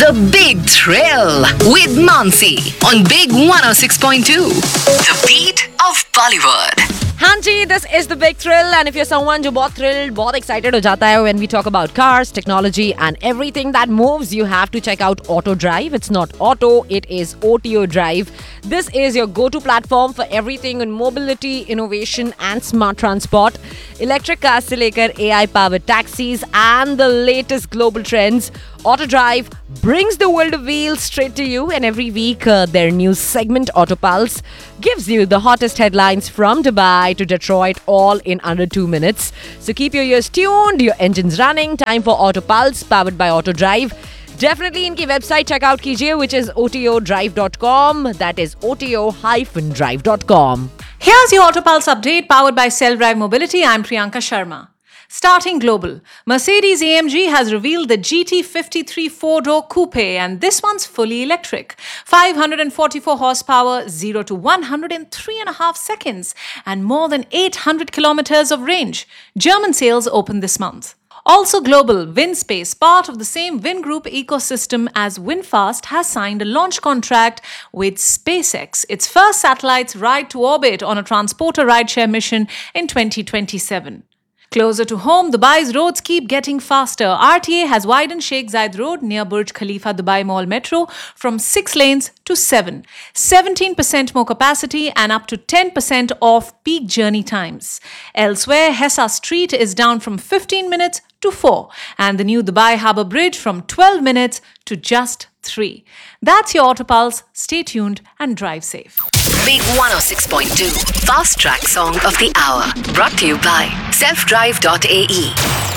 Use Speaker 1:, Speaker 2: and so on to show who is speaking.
Speaker 1: The Big Thrill with Mansi on Big 106.2. The beat of Bollywood.
Speaker 2: हाँ जी, this is the big thrill, and if you're someone जो बहुत thrilled, बहुत excited हो जाता है when we talk about cars, technology and everything that moves, you have to check out Auto Drive. It's not auto, it is OTO Drive. This is your go-to platform for everything in mobility, innovation and smart transport. Electric cars से लेकर AI-powered taxis and the latest global trends. Auto Drive brings the world of wheels straight to you, and every week their news segment Auto Pulse gives you the hottest headlines from Dubai to Detroit, all in under 2 minutes. So keep your ears tuned, your engines running. Time for Auto Pulse, powered by Auto Drive. Definitely इनकी website check out कीजिए, which is otodrive.com. That is oto-drive.com.
Speaker 3: Here's your Auto Pulse update powered by Cell Drive Mobility. I'm Priyanka Sharma. Starting global, Mercedes-AMG has revealed the GT53 four-door coupe, and this one's fully electric. 544 horsepower, 0 to 100 in 3.5 seconds, and more than 800 kilometers of range. German sales open this month. Also global, VinSpace, part of the same Vingroup ecosystem as VinFast, has signed a launch contract with SpaceX. Its first satellites ride to orbit on a transporter rideshare mission in 2027. Closer to home, Dubai's roads keep getting faster. RTA has widened Sheikh Zayed Road near Burj Khalifa Dubai Mall Metro from 6 lanes to 7. 17% more capacity and up to 10% off peak journey times. Elsewhere, Hessa Street is down from 15 minutes to 4, and the new Dubai Harbour Bridge from 12 minutes to just 3. That's your Auto Pulse. Stay tuned and drive safe.
Speaker 1: Big 106.2 Fast Track Song of the Hour. Brought to you by selfdrive.ae.